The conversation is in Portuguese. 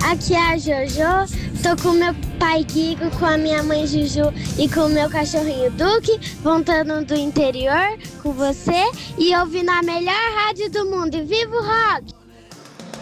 Aqui é a Jojo, tô com meu pai Guigo, com a minha mãe Juju e com o meu cachorrinho Duque, voltando do interior com você e ouvindo a melhor rádio do mundo. Viva o rock!